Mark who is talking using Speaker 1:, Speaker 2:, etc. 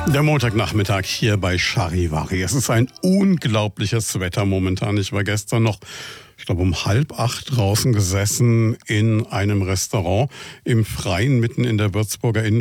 Speaker 1: Der Montagnachmittag hier bei Charivari. Es ist ein unglaubliches Wetter momentan. Ich war gestern noch, ich glaube, um 7:30 draußen gesessen in einem Restaurant im Freien mitten in der Würzburger Innenstadt.